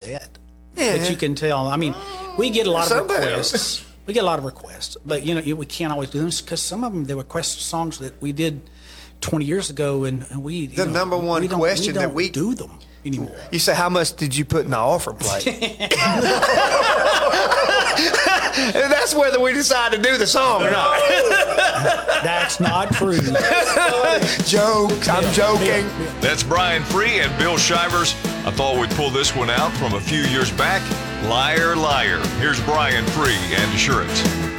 set. Yeah. But you can tell. I mean, we get a lot of Somebody- requests. We get a lot of requests, but we can't always do them because some of them they request songs that we did 20 years ago, and we The number one question that we do them anymore. You say, how much did you put in the offer plate? And that's whether we decide to do the song or not. That's not true. Jokes. I'm joking. That's Brian Free and Bill Shivers. I thought we'd pull this one out from a few years back. Liar, Liar. Here's Brian Free and Assurance.